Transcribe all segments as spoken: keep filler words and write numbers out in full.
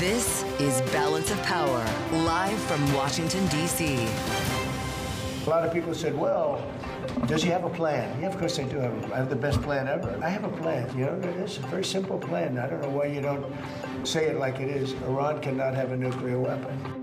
This is Balance of Power, live from Washington, D C A lot of people said, well, does he have a plan? Yeah, of course I do have, I have the best plan ever. I have a plan, you know, it's a very simple plan. I don't know why you don't say it like it is. Iran cannot have a nuclear weapon.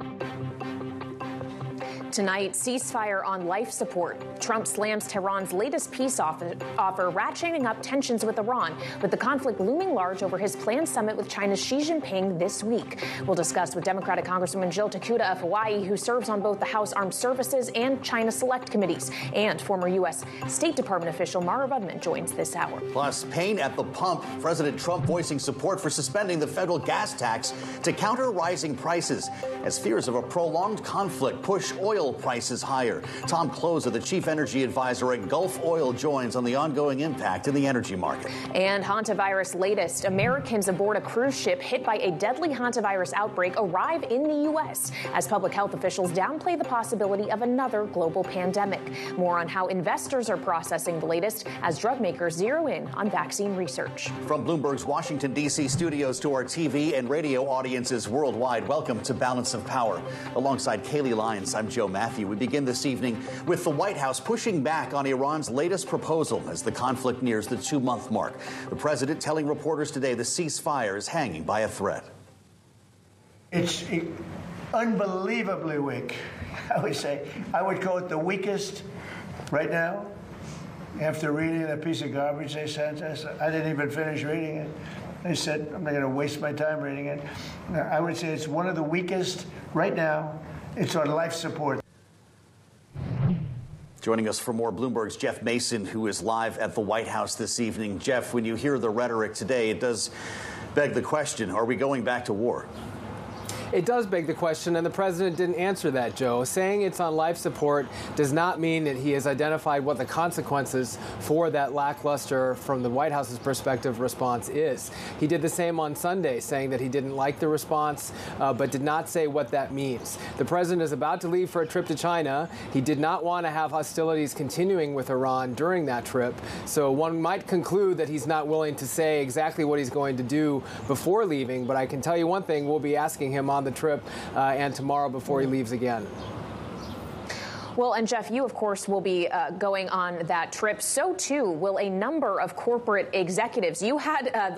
Tonight, ceasefire on life support. Trump slams Tehran's latest peace offer, offer, ratcheting up tensions with Iran, with the conflict looming large over his planned summit with China's Xi Jinping this week. We'll discuss with Democratic Congresswoman Jill Takuda of Hawaii, who serves on both the House Armed Services and China Select Committees. And former U S State Department official Mara Rudman joins this hour. Plus, pain at the pump. President Trump voicing support for suspending the federal gas tax to counter rising prices as fears of a prolonged conflict push oil prices higher. Tom Closer, the chief energy advisor at Gulf Oil, joins on the ongoing impact in the energy market. And hantavirus latest. Americans aboard a cruise ship hit by a deadly hantavirus outbreak arrive in the U S as public health officials downplay the possibility of another global pandemic. More on how investors are processing the latest as drug makers zero in on vaccine research. From Bloomberg's Washington, D C studios to our T V and radio audiences worldwide, welcome to Balance of Power. Alongside Kaylee Lyons, I'm Joe Matthew. We begin this evening with the White House pushing back on Iran's latest proposal as the conflict nears the two-month mark. The president telling reporters today the ceasefire is hanging by a thread. It's unbelievably weak, I would say. I would call it the weakest right now. After reading that piece of garbage they sent us, I didn't even finish reading it. They said, I'm not going to waste my time reading it. I would say it's one of the weakest right now. It's on life support. Joining us for more, Bloomberg's Jeff Mason, who is live at the White House this evening. Jeff, when you hear the rhetoric today, it does beg the question, are we going back to war? It does beg the question, and the president didn't answer that, Joe. Saying it's on life support does not mean that he has identified what the consequences for that lackluster, from the White House's perspective, response is. He did the same on Sunday, saying that he didn't like the response, uh, but did not say what that means. The president is about to leave for a trip to China. He did not want to have hostilities continuing with Iran during that trip, so one might conclude that he's not willing to say exactly what he's going to do before leaving, but I can tell you one thing, we'll be asking him on on the trip uh, and tomorrow before he leaves again. Well, and Jeff, you, of course, will be uh, going on that trip. So, too, will a number of corporate executives. You had uh,